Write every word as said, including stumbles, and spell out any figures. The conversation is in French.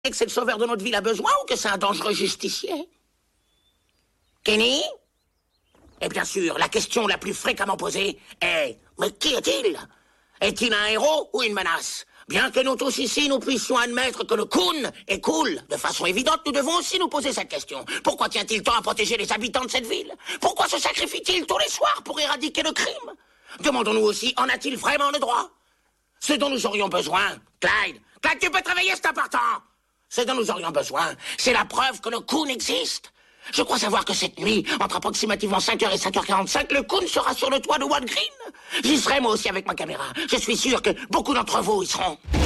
que c'est le sauveur de notre ville a besoin ou que c'est un dangereux justicier? Kenny? Et bien sûr, la question la plus fréquemment posée est « Mais qui est-il? Est-il un héros ou une menace ?» Bien que nous tous ici, nous puissions admettre que le Coon est cool, de façon évidente, nous devons aussi nous poser cette question. Pourquoi tient-il tant à protéger les habitants de cette ville? Pourquoi se sacrifie-t-il tous les soirs pour éradiquer le crime? Demandons-nous aussi, en a-t-il vraiment le droit? Ce dont nous aurions besoin, Clyde, Clyde, tu peux te réveiller, c'est important! Ce dont nous aurions besoin, c'est la preuve que le Coon existe. Je crois savoir que cette nuit, entre approximativement cinq heures et cinq heures quarante-cinq, le Coon sera sur le toit de Walgreen. J'y serai moi aussi avec ma caméra. Je suis sûr que beaucoup d'entre vous y seront.